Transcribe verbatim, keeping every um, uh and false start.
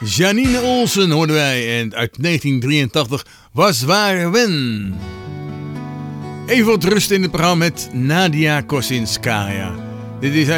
Janine Olsen hoorden wij en uit negentien drieëntachtig was Ware Wen. Even wat rust in het programma met Nadia Kosinskaya. Dit is uit